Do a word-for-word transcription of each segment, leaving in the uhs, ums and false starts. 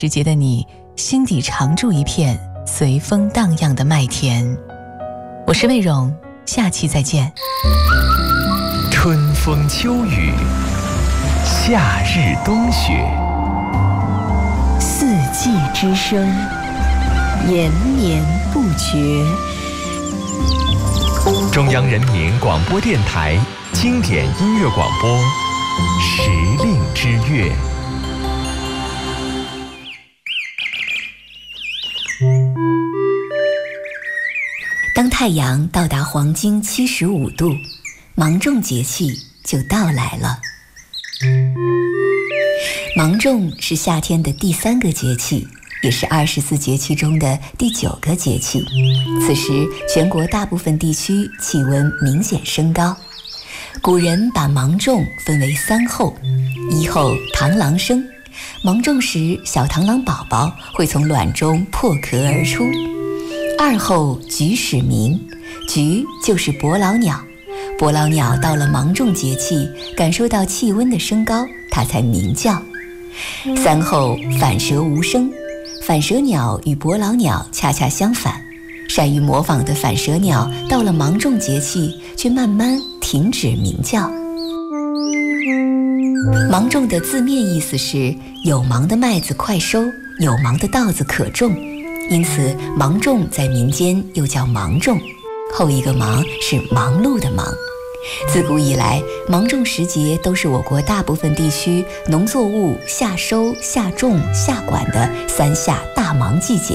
只觉得你心底常驻一片随风荡漾的麦田。我是魏荣，下期再见。 春风秋雨，夏日冬雪， 四季之声，延绵不绝。 中央人民广播电台经典音乐广播，时令之乐。 当太阳到达黄金七十五度，芒种节气就到来了。芒种是夏天的第三个节气，也是二十四节气中的第九个节气。此时，全国大部分地区气温明显升高。古人把芒种分为三候：一候螳螂生，芒种时小螳螂宝宝会从卵中破壳而出；二候菊始鸣，菊就是伯劳鸟，伯劳鸟到了芒种节气，感受到气温的升高，它才鸣叫；三候反舌无声，反舌鸟与伯劳鸟恰恰相反，善于模仿的反舌鸟到了芒种节气却慢慢停止鸣叫。芒种的字面意思是有芒的麦子快收，有芒的稻子可种，因此芒种在民间又叫芒种，后一个忙是忙碌的忙。自古以来，芒种时节都是我国大部分地区农作物夏收、夏种、夏管的三夏大忙季节。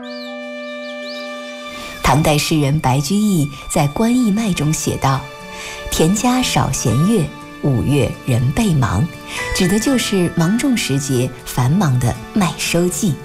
唐代诗人白居易在《观义麦》中写道：田家少闲月，五月人备忙，指的就是芒种时节繁忙的麦收季。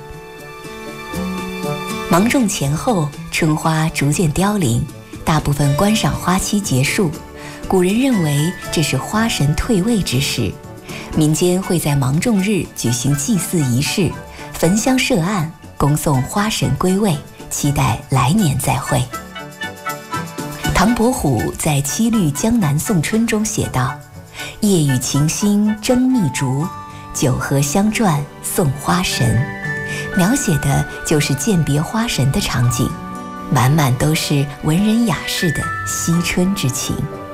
芒种前后，春花逐渐凋零，大部分观赏花期结束。古人认为这是花神退位之时，民间会在芒种日举行祭祀仪式，焚香设案，恭送花神归位，期待来年再会。唐伯虎在《七律江南送春》中写道：夜雨晴心争蜜竹，酒荷香馔送花神，描写的就是饯别花神的场景，满满都是文人雅士的惜春之情。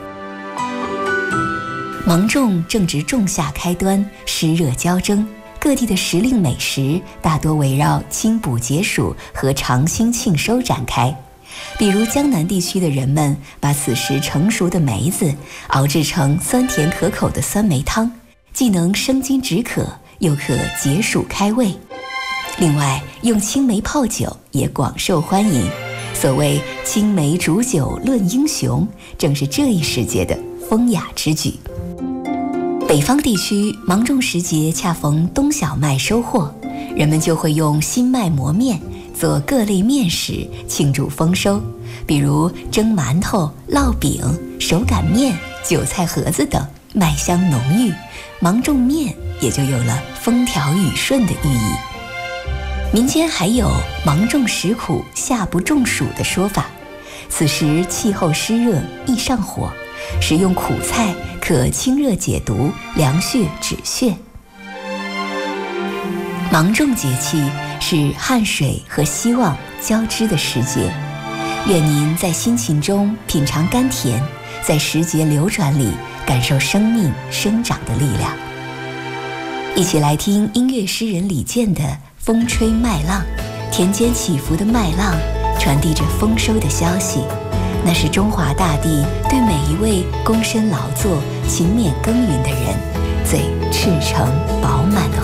芒种正值仲夏开端，湿热交争，各地的时令美食大多围绕清补解暑和尝新庆收展开。比如江南地区的人们把此时成熟的梅子熬制成酸甜可口的酸梅汤，既能生津止渴，又可解暑开胃。另外，用青梅泡酒也广受欢迎，所谓青梅煮酒论英雄，正是这一时节的风雅之举。北方地区芒种时节恰逢冬小麦收获，人们就会用新麦磨面做各类面食庆祝丰收，比如蒸馒头、烙饼、手擀面、韭菜盒子等，麦香浓郁，芒种面也就有了风调雨顺的寓意。民间还有芒种时苦夏不中暑的说法，此时气候湿热易上火，食用苦菜可清热解毒、凉血止血。芒种节气是汗水和希望交织的时节，愿您在辛勤中品尝甘甜，在时节流转里感受生命生长的力量。一起来听音乐诗人李健的《风吹麦浪》，田间起伏的麦浪传递着丰收的消息，那是中华大地对每一位躬身劳作、勤勉耕耘的人最赤诚饱满的